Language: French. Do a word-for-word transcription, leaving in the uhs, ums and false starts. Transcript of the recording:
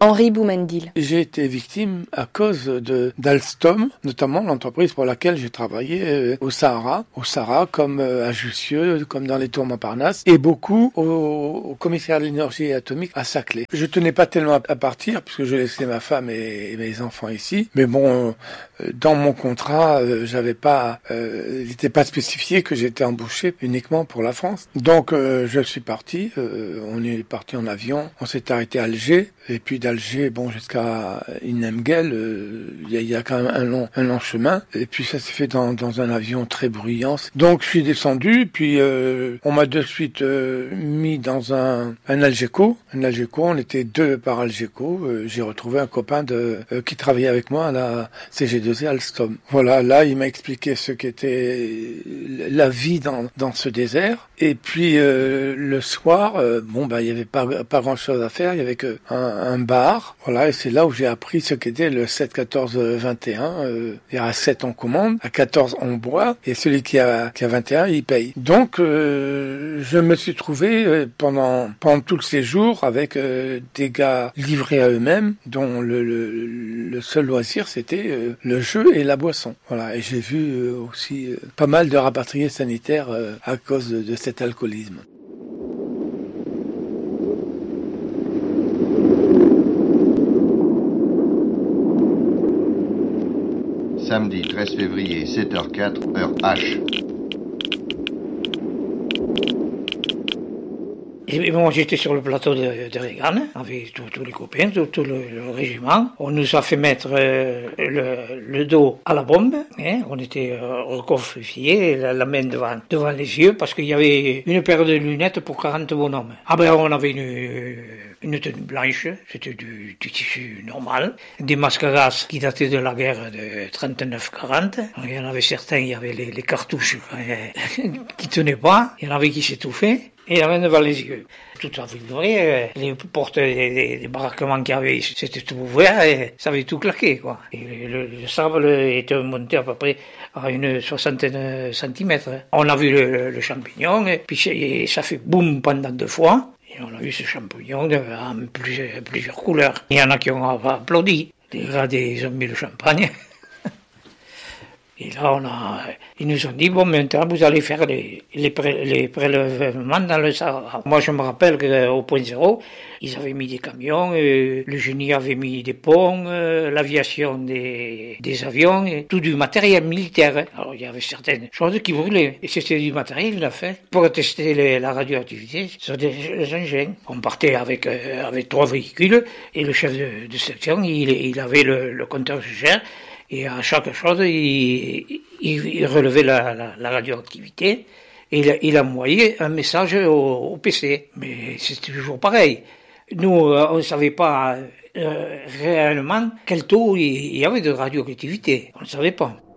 Henri Boumendil. J'ai été victime à cause de d'Alstom, notamment l'entreprise pour laquelle j'ai travaillé euh, au Sahara, au Sahara comme euh, à Jussieu, comme dans les Tours Montparnasse, et beaucoup au, au commissariat de l'énergie atomique à Saclay. Je tenais pas tellement à, à partir puisque je laissais ma femme et, et mes enfants ici, mais bon, euh, dans mon contrat, euh, j'avais pas, euh, il n'était pas spécifié que j'étais embauché uniquement pour la France. Donc euh, je suis parti, euh, on est parti en avion, on s'est arrêté à Alger, et puis d'Alger, bon, jusqu'à Innemgel, il euh, y, y a quand même un long, un long chemin. Et puis ça s'est fait dans, dans un avion très bruyant. Donc je suis descendu, puis euh, on m'a de suite euh, mis dans un, un Algeco. Un Algeco, on était deux par Algeco. Euh, j'ai retrouvé un copain de euh, qui travaillait avec moi à la C G deux E Alstom. Voilà, là il m'a expliqué ce qu'était la vie dans, dans ce désert. Et puis euh, le soir, euh, bon bah il y avait pas pas grand chose à faire. Il y avait que un un bar, voilà, et c'est là où j'ai appris ce qu'était le sept quatorze vingt et un. Euh, il y a sept on commande, à quatorze on boit, et celui qui a qui a vingt et un il paye. Donc euh, je me suis trouvé euh, pendant pendant tout le séjour avec euh, des gars livrés à eux-mêmes, dont le le, le seul loisir c'était euh, le jeu et la boisson. Voilà, et j'ai vu euh, aussi euh, pas mal de rapatriés sanitaires euh, à cause de, de cet alcoolisme. Samedi treize février, sept heures quatre, heure H. Et bon, j'étais sur le plateau de, de Regan, avec tous les copains, tout, tout le, le régiment. On nous a fait mettre euh, le, le dos à la bombe, hein. On était euh, reconfiés, la, la main devant, devant les yeux, parce qu'il y avait une paire de lunettes pour quarante bonhommes. Ah ben, on avait une, une tenue blanche, c'était du, du tissu normal, des masques à gaz qui dataient de la guerre de trente-neuf quarante. Il y en avait certains, il y avait les, les cartouches euh, qui tenaient pas, il y en avait qui s'étouffaient. Et la main devant les yeux. Tout à fait vrai, les portes des, des, des baraquements qu'il y avait, c'était tout ouvert et ça avait tout claqué, quoi. Et le, le sable était monté à peu près à une soixantaine de centimètres. On a vu le, le champignon, et puis et ça fait boum pendant deux fois. Et on a vu ce champignon en plusieurs, plusieurs couleurs. Il y en a qui ont applaudi. Les gars, ils ont mis le champagne. Et là, on a, ils nous ont dit, bon, maintenant, vous allez faire les, les, pré, les prélèvements dans le Sahara. Moi, je me rappelle qu'au point zéro, ils avaient mis des camions, euh, le génie avait mis des ponts, euh, l'aviation des, des avions, et tout du matériel militaire. Alors, il y avait certaines choses qui brûlaient. Et c'était du matériel, il a fait, pour tester les, la radioactivité sur des, des engins. On partait avec, euh, avec trois véhicules, et le chef de, de section, il, il avait le, le compteur Gégère. Et à chaque chose, il, il, il relevait la, la, la radioactivité et il, il envoyait un message au, au P C. Mais c'était toujours pareil. Nous, on ne savait pas euh, réellement quel taux il y avait de radioactivité. On ne savait pas.